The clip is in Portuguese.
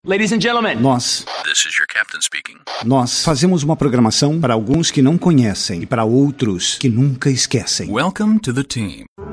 Ladies and gentlemen, This is your captain speaking. Nós fazemos uma programação para alguns que não conhecem e para outros que nunca esquecem. Welcome to the team.